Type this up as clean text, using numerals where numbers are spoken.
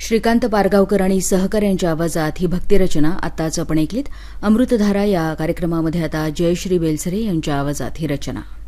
श्रीकांत पारगावकर आणि सहकाऱ्यांच्या आवाजात ही भक्तिरचना आताच आपण ऐकलीत. अमृतधारा या कार्यक्रमामध्ये आता जयश्री बेलसरे यांच्या आवाजात ही रचना.